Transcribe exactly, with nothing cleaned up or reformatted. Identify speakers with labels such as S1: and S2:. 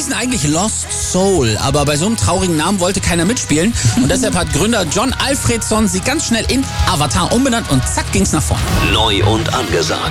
S1: hießen eigentlich Lost Soul, aber bei so einem traurigen Namen wollte keiner mitspielen. Und deshalb hat Gründer John Alfredson sie ganz schnell in Avatar umbenannt und zack ging's nach vorne.
S2: Neu und angesagt.